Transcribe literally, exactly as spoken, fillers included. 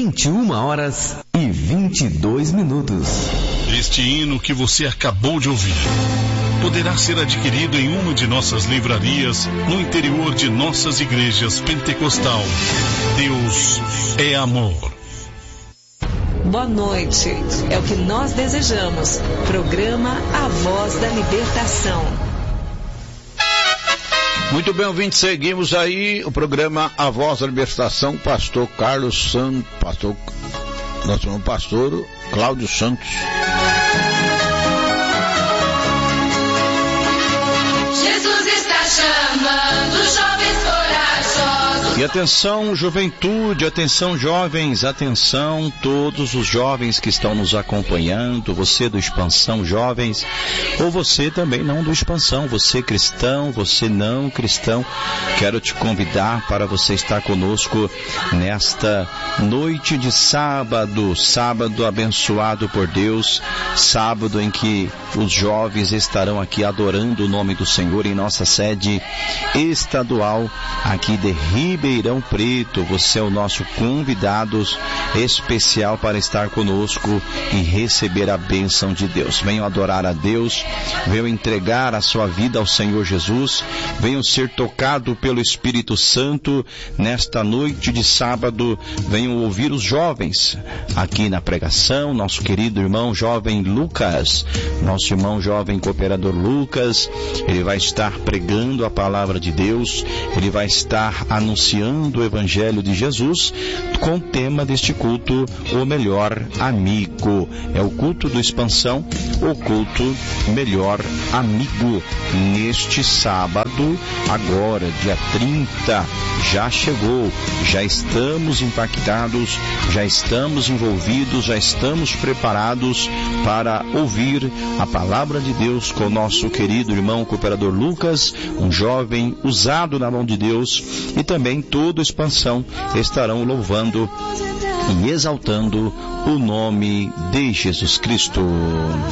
vinte e uma horas e vinte e dois minutos. Este hino que você acabou de ouvir poderá ser adquirido em uma de nossas livrarias no interior de nossas igrejas pentecostal. Deus é amor. Boa noite, é o que nós desejamos. Programa A Voz da Libertação. Muito bem, ouvintes, seguimos aí o programa A Voz da Libertação, pastor Carlos Santos, pastor, nosso irmão pastor Cláudio Santos. Jesus está chamando jovens corajosos. E atenção, juventude, atenção, jovens, atenção, todos os jovens que estão nos acompanhando, você do Expansão Jovens, ou você também não do Expansão, você cristão, você não cristão, quero te convidar para você estar conosco nesta noite de sábado, sábado abençoado por Deus, sábado em que os jovens estarão aqui adorando o nome do Senhor em nossa sede estadual aqui de Ribeirão Preto. Você é o nosso convidado especial para estar conosco e receber a bênção de Deus. Venham adorar a Deus, venham entregar a sua vida ao Senhor Jesus, venham ser tocados pelo Espírito Santo nesta noite de sábado, venham ouvir os jovens aqui na pregação, nosso querido irmão jovem Lucas, nosso irmão jovem cooperador Lucas, ele vai estar pregando a palavra de Deus, ele vai estar anunciando o Evangelho de Jesus com o tema deste culto, o melhor amigo. É o culto do Expansão, o culto melhor amigo. Neste sábado, agora, dia trinta, já chegou, já estamos impactados, já estamos envolvidos, já estamos preparados para ouvir a palavra de Deus com o nosso querido irmão cooperador Lucas, um jovem usado na mão de Deus, e também toda a Expansão estarão louvando e exaltando o nome de Jesus Cristo.